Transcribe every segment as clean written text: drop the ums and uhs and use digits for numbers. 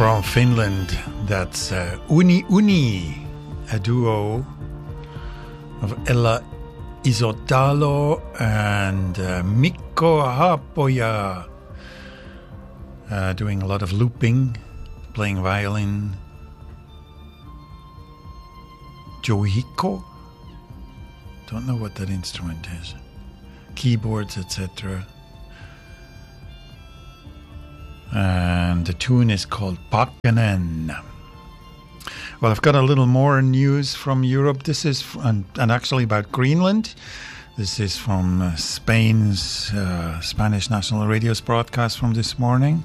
From Finland, that's Uni Uni, a duo of Ella Isotalo and Mikko Haapoja, doing a lot of looping, playing violin. Johiko, don't know what that instrument is. Keyboards, etc. And the tune is called Pakkanen. Well, I've got a little more news from Europe. This is, and actually about Greenland. This is from Spain's Spanish National Radio's broadcast from this morning.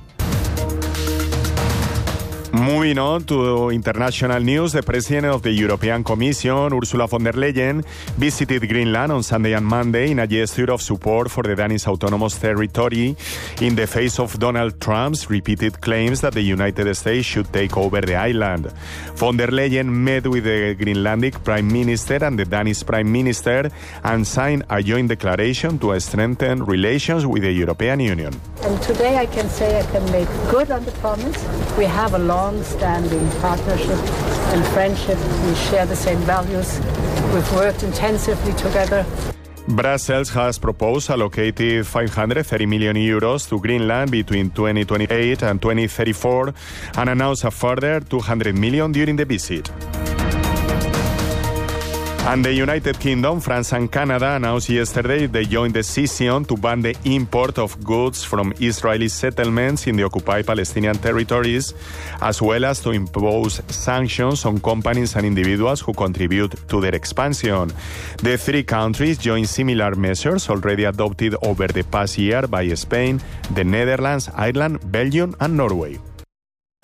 Moving on to international news, the President of the European Commission, Ursula von der Leyen, visited Greenland on Sunday and Monday in a gesture of support for the Danish Autonomous Territory in the face of Donald Trump's repeated claims that the United States should take over the island. Von der Leyen met with the Greenlandic Prime Minister and the Danish Prime Minister and signed a joint declaration to strengthen relations with the European Union. And today I can say I can make good on the promise. We have a long-standing partnership and friendship. We share the same values. We've worked intensively together. Brussels has proposed allocating 530 million euros to Greenland between 2028 and 2034 and announced a further 200 million during the visit. And the United Kingdom, France and Canada announced yesterday the joint decision to ban the import of goods from Israeli settlements in the occupied Palestinian territories, as well as to impose sanctions on companies and individuals who contribute to their expansion. The three countries joined similar measures already adopted over the past year by Spain, the Netherlands, Ireland, Belgium and Norway.